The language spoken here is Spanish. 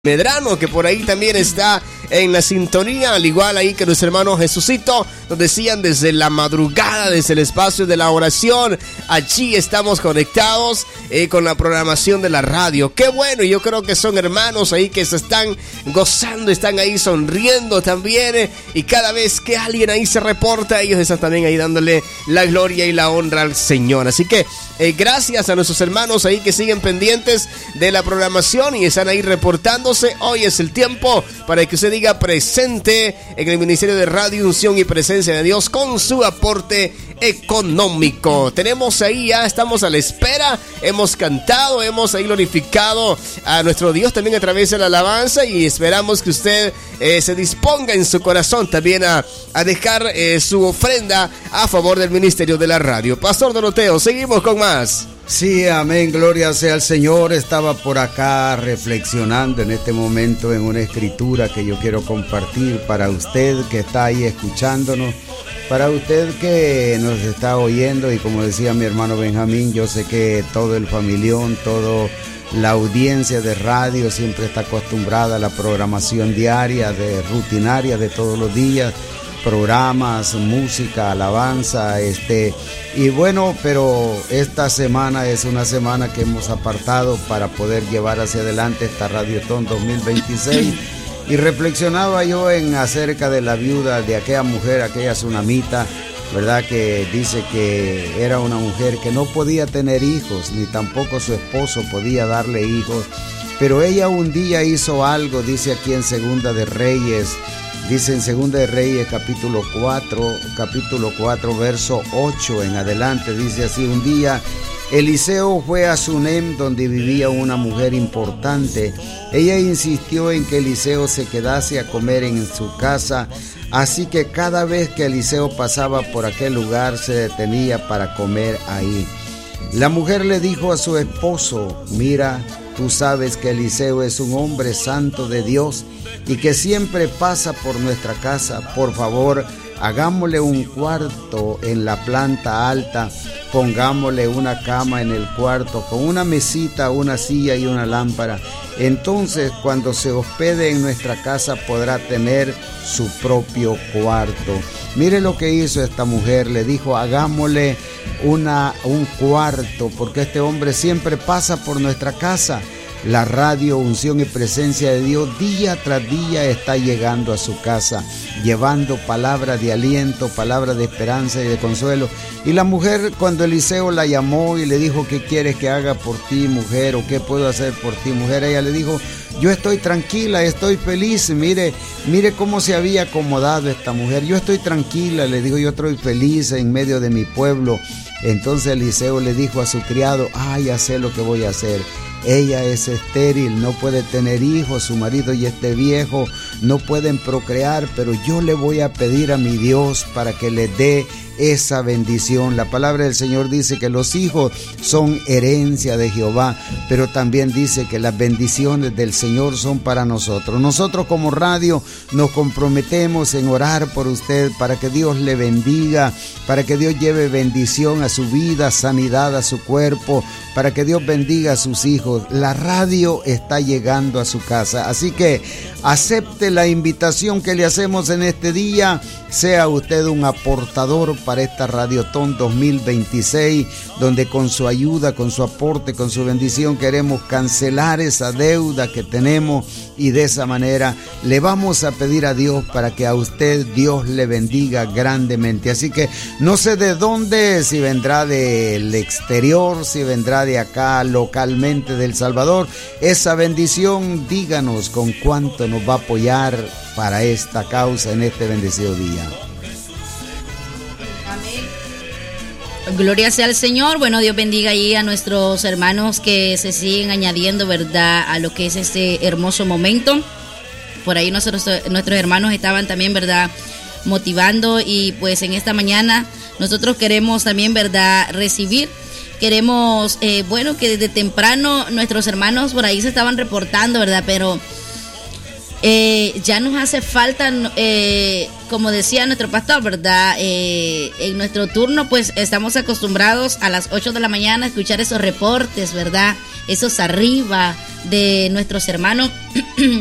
Medrano, que por ahí también está en la sintonía, al igual ahí que nuestro hermano Jesucito, nos decían desde la madrugada, desde el espacio de la oración, allí estamos conectados con la programación de la radio. Qué bueno, yo creo que son hermanos ahí que se están gozando, están ahí sonriendo también, y cada vez que alguien ahí se reporta, ellos están también ahí dándole la gloria y la honra al Señor. Así que gracias a nuestros hermanos ahí que siguen pendientes de la programación y están ahí reportando. Hoy es el tiempo para que usted diga presente en el Ministerio de Radio, Unción y Presencia de Dios con su aporte económico. Tenemos ahí, ya estamos a la espera, hemos cantado, hemos ahí glorificado a nuestro Dios también a través de la alabanza, y esperamos que usted se disponga en su corazón también a dejar su ofrenda a favor del Ministerio de la Radio. Pastor Doroteo, seguimos con más. Sí, amén, gloria sea al Señor. Estaba por acá reflexionando en este momento en una escritura que yo quiero compartir para usted que está ahí escuchándonos, para usted que nos está oyendo, y como decía mi hermano Benjamín, yo sé que todo el familión, toda la audiencia de radio siempre está acostumbrada a la programación diaria, rutinaria de todos los días, programas, música, alabanza, y bueno, pero esta semana es una semana que hemos apartado para poder llevar hacia adelante esta Radiotón 2026, y reflexionaba yo acerca de la viuda de aquella mujer, aquella tsunamita, ¿verdad? Que dice que era una mujer que no podía tener hijos, ni tampoco su esposo podía darle hijos, pero ella un día hizo algo, dice aquí en Segunda de Reyes. Dice en Segunda de Reyes capítulo 4, verso 8 en adelante, dice así: un día Eliseo fue a Sunem, donde vivía una mujer importante. Ella insistió en que Eliseo se quedase a comer en su casa, así que cada vez que Eliseo pasaba por aquel lugar se detenía para comer ahí. La mujer le dijo a su esposo: mira, tú sabes que Eliseo es un hombre santo de Dios y que siempre pasa por nuestra casa. Por favor, hagámosle un cuarto en la planta alta, pongámosle una cama en el cuarto con una mesita, una silla y una lámpara. Entonces, cuando se hospede en nuestra casa, podrá tener su propio cuarto. Mire lo que hizo esta mujer, le dijo: hagámosle un cuarto, porque este hombre siempre pasa por nuestra casa. La radio, Unción y Presencia de Dios, día tras día está llegando a su casa, llevando palabra de aliento, palabra de esperanza y de consuelo. Y la mujer, cuando Eliseo la llamó y le dijo: ¿qué quieres que haga por ti, mujer? ¿O qué puedo hacer por ti, mujer? Ella le dijo: yo estoy tranquila, estoy feliz. Mire cómo se había acomodado esta mujer. Yo estoy tranquila, le dijo, yo estoy feliz en medio de mi pueblo. Entonces Eliseo le dijo a su criado: ya sé lo que voy a hacer. Ella es estéril, no puede tener hijos, su marido ya esté viejo, no pueden procrear, pero yo le voy a pedir a mi Dios para que le dé esa bendición. La palabra del Señor dice que los hijos son herencia de Jehová, pero también dice que las bendiciones del Señor son para nosotros. Nosotros como radio nos comprometemos en orar por usted para que Dios le bendiga, para que Dios lleve bendición a su vida, sanidad a su cuerpo, para que Dios bendiga a sus hijos. La radio está llegando a su casa, así que acepte la invitación que le hacemos en este día. Sea usted un aportador para esta Radiotón 2026, donde con su ayuda, con su aporte, con su bendición queremos cancelar esa deuda que tenemos, y de esa manera le vamos a pedir a Dios para que a usted Dios le bendiga grandemente. Así que no sé de dónde, si vendrá del exterior, si vendrá de acá localmente del Salvador, esa bendición, díganos con cuánto nos va a apoyar para esta causa en este bendecido día. Amén. Gloria sea al Señor. Bueno, Dios bendiga ahí a nuestros hermanos que se siguen añadiendo, ¿verdad?, a lo que es este hermoso momento. Por ahí nuestros hermanos estaban también, ¿verdad?, motivando, y pues en esta mañana nosotros queremos también, ¿verdad?, recibir. Queremos, bueno, que desde temprano nuestros hermanos por ahí se estaban reportando, ¿verdad?, pero Ya nos hace falta, como decía nuestro pastor, ¿verdad? En nuestro turno, pues estamos acostumbrados a las 8 de la mañana a escuchar esos reportes, ¿verdad? Esos arriba de nuestros hermanos